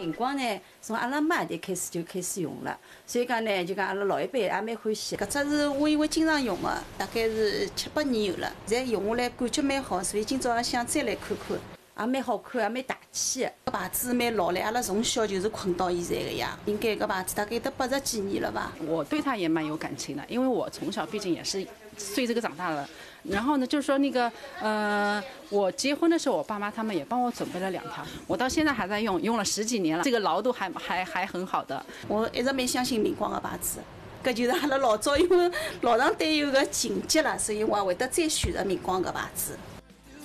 明光呢，从阿拉妈就开始用了，所以讲呢，就讲阿拉老一辈也蛮欢喜。搿只是我因为经常用的，大概是7、8年有了，现在用下来感觉蛮好，所以今朝也想再来看看。也蛮好看，也蛮大气的。搿牌子蛮老了，阿拉从小就是困到现在的呀。应该搿牌子大概得80几年了吧。 我对它也蛮有感情的，因为我从小毕竟也是随这个长大了。然后呢，就是说那个我结婚的时候，我爸妈他们也帮我准备了2条，我到现在还在用，用了10几年了，这个牢度还很好的。 我一直蛮相信明光的牌子，搿就是阿拉老早因为老上对有个情节了，所以我也会得再选择明光搿牌子。